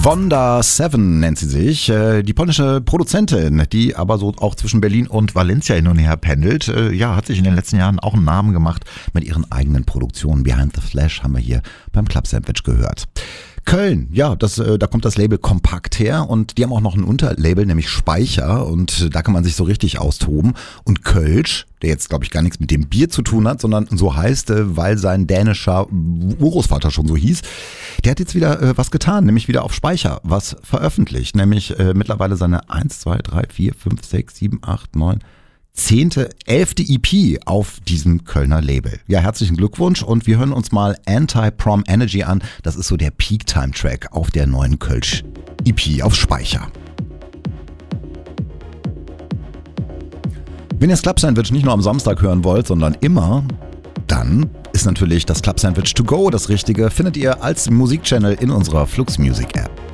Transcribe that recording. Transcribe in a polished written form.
Wanda Seven nennt sie sich, die polnische Produzentin, die aber so auch zwischen Berlin und Valencia hin und her pendelt. Hat sich in den letzten Jahren auch einen Namen gemacht mit ihren eigenen Produktionen. Behind the Flash haben wir hier beim Club Sandwich gehört. Köln, da kommt das Label Kompakt her und die haben auch noch ein Unterlabel, nämlich Speicher, und da kann man sich so richtig austoben. Und Kölsch, der jetzt glaube ich gar nichts mit dem Bier zu tun hat, sondern so heißt, weil sein dänischer Urgroßvater schon so hieß, der hat jetzt wieder was getan, nämlich wieder auf Speicher was veröffentlicht, nämlich mittlerweile seine 1, 2, 3, 4, 5, 6, 7, 8, 9... 11. EP auf diesem Kölner Label. Ja, herzlichen Glückwunsch und wir hören uns mal Anti-Prom Energy an. Das ist so der Peak-Time-Track auf der neuen Kölsch EP auf Speicher. Wenn ihr das Club Sandwich nicht nur am Samstag hören wollt, sondern immer, dann ist natürlich das Club Sandwich to go das Richtige. Findet ihr als Musikchannel in unserer Flux Music App.